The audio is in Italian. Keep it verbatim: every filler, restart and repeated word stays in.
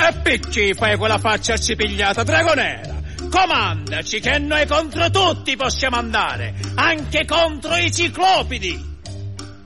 E perché fai quella faccia arcipigliata, Dragonera? Comandaci che noi contro tutti possiamo andare, anche contro i ciclopidi.